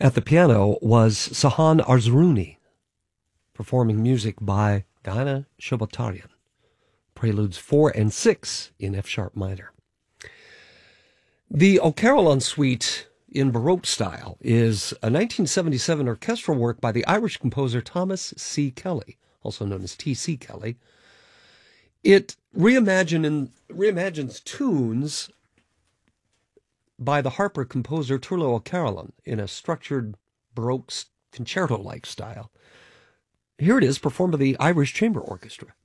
At the piano was Sahan Arzrouni, performing music by Diana Shobatarian. Preludes 4 and 6 in F-sharp minor. The O'Carolan Suite in Baroque style is a 1977 orchestral work by the Irish composer Thomas C. Kelly, also known as T.C. Kelly. It reimagines tunes by the Harper composer Turlough O'Carolan in a structured Baroque concerto-like style. Here it is, performed by the Irish Chamber Orchestra.